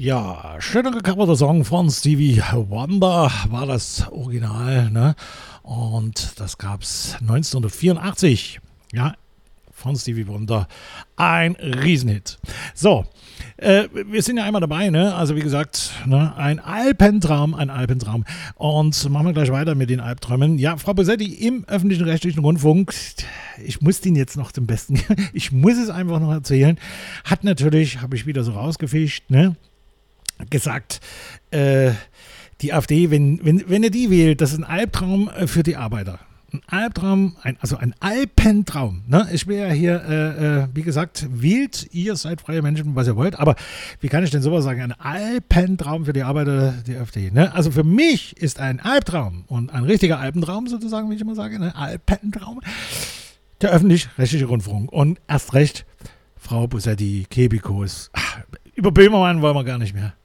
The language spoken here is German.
Ja, schöner gecoverte Song von Stevie Wonder war das Original, ne? Und das gab's 1984, ja, von Stevie Wonder. Ein Riesenhit. So, wir sind ja einmal dabei, ne? Also wie gesagt, ne? Ein Alpentraum, ein Alpentraum. Und machen wir gleich weiter mit den Albträumen. Ja, Frau Bosetti im öffentlichen rechtlichen Rundfunk, ich muss den jetzt noch zum Besten, ich muss es einfach noch erzählen, hat natürlich, habe ich wieder so rausgefischt, ne? Gesagt, die AfD, wenn ihr die wählt, das ist ein Albtraum für die Arbeiter. Ein Albtraum, also ein Alpentraum. Ne? Ich will ja hier, wie gesagt, wählt, ihr seid freie Menschen, was ihr wollt, aber wie kann ich denn sowas sagen? Ein Alpentraum für die Arbeiter, die AfD. Ne? Also für mich ist ein Albtraum und ein richtiger Alpentraum sozusagen, wie ich immer sage, ne? Alpentraum, der öffentlich-rechtliche Rundfunk. Und erst recht, Frau Bosetti, Kebikos, über Böhmermann wollen wir gar nicht mehr.